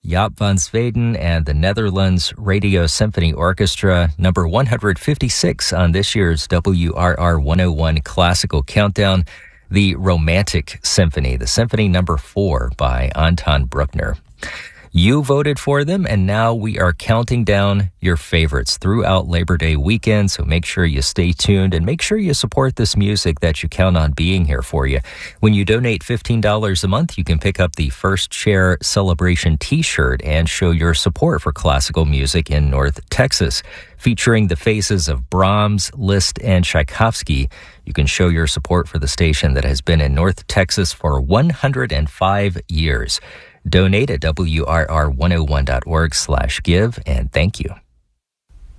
Jaap van Zweden and the Netherlands Radio Symphony Orchestra, number 156 on this year's WRR 101 Classical Countdown, the Romantic Symphony, the Symphony number 4 by Anton Bruckner. You voted for them, and now we are counting down your favorites throughout Labor Day weekend, so make sure you stay tuned and make sure you support this music that you count on being here for you. When you donate $15 a month, you can pick up the First Chair Celebration t-shirt and show your support for classical music in North Texas. Featuring the faces of Brahms, Liszt, and Tchaikovsky, you can show your support for the station that has been in North Texas for 105 years. Donate at WRR101.org/give, and thank you.